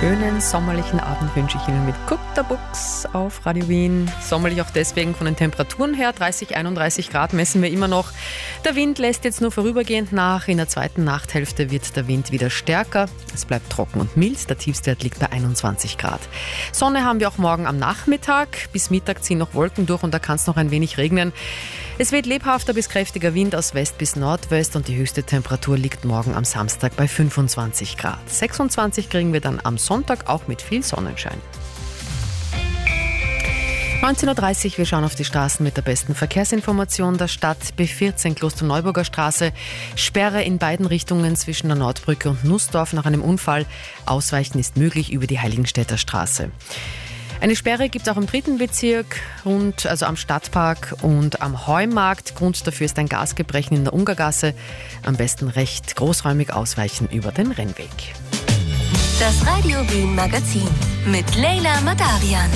Schönen sommerlichen Abend wünsche ich Ihnen mit Kutterbux auf Radio Wien. Sommerlich auch deswegen von den Temperaturen her. 30, 31 Grad messen wir immer noch. Der Wind lässt jetzt nur vorübergehend nach. In der zweiten Nachthälfte wird der Wind wieder stärker. Es bleibt trocken und mild. Der Tiefstwert liegt bei 21 Grad. Sonne haben wir auch morgen am Nachmittag. Bis Mittag ziehen noch Wolken durch und da kann es noch ein wenig regnen. Es weht lebhafter bis kräftiger Wind aus West bis Nordwest und die höchste Temperatur liegt morgen am Samstag bei 25 Grad. 26 kriegen wir dann am Sonntag auch mit viel Sonnenschein. 19.30 Uhr, wir schauen auf die Straßen mit der besten Verkehrsinformation der Stadt. B14 Klosterneuburger Straße, Sperre in beiden Richtungen zwischen der Nordbrücke und Nussdorf nach einem Unfall. Ausweichen ist möglich über die Heiligenstädter Straße. Eine Sperre gibt es auch im 3. Bezirk, also am Stadtpark und am Heumarkt. Grund dafür ist ein Gasgebrechen in der Ungargasse. Am besten recht großräumig ausweichen über den Rennweg. Das Radio Wien Magazin mit Leila Madarian.